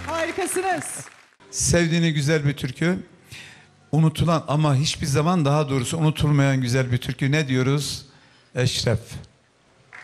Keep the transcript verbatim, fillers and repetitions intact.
Harikasınız. Sevdiğini güzel bir türkü. Unutulan ama hiçbir zaman, daha doğrusu unutulmayan güzel bir türkü. Ne diyoruz? Eşref.